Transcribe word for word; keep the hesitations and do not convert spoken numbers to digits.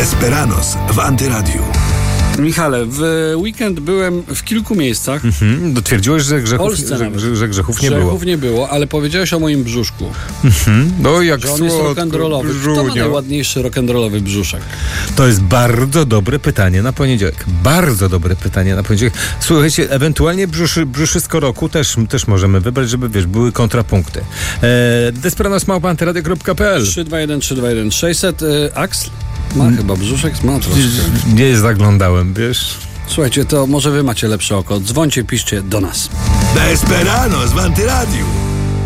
Desperados w Antyradiu. Michale, w weekend byłem w kilku miejscach. Mhm. Twierdziłeś, że grzechów, Polsce że, że grzechów nie grzechów było. nie było, ale powiedziałeś o moim brzuszku. Mhm. No jak Że on jest rock'n'rollowy. Kto ma najładniejszy rock'n'rollowy brzuszek? To jest bardzo dobre pytanie na poniedziałek. Bardzo dobre pytanie na poniedziałek. Słuchajcie, ewentualnie brzuszy, brzuszysko roku też, też możemy wybrać, żeby, wiesz, były kontrapunkty. E, Desperados małpa antyradio kropka p l trzy dwa jeden trzy dwa jeden sześćset. Y, Axl? Ma chyba brzuszek, ma troszkę. Nie zaglądałem, wiesz. Słuchajcie, to może wy macie lepsze oko. Dzwońcie, piszcie do nas. Desperados w Antyradiu.